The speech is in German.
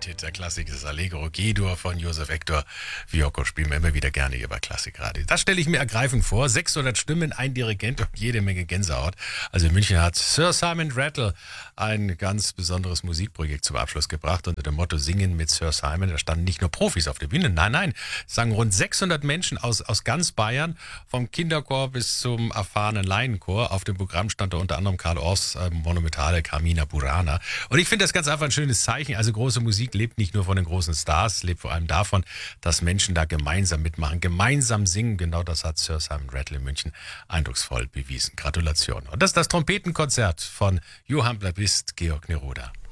Welthit der Klassik ist Allegro G-Dur von Josef Hector Fiocco. Spielen wir immer wieder gerne hier bei Klassikradio. Das stelle ich mir ergreifend vor. 600 Stimmen, ein Dirigent und jede Menge Gänsehaut. Also in München hat Sir Simon Rattle ein ganz besonderes Musikprojekt zum Abschluss gebracht unter dem Motto Singen mit Sir Simon. Da standen nicht nur Profis auf der Bühne, nein, sangen rund 600 Menschen aus ganz Bayern, vom Kinderchor bis zum erfahrenen Laienchor. Auf dem Programm stand da unter anderem Karl Orffs monumentale Carmina Burana. Und ich finde das ganz einfach ein schönes Zeichen. Also große Musik lebt nicht nur von den großen Stars, lebt vor allem davon, dass Menschen da gemeinsam mitmachen, gemeinsam singen. Genau das hat Sir Simon Rattle in München eindrucksvoll bewiesen. Gratulation. Und das ist das Trompetenkonzert von Johann Baptist Georg Neruda.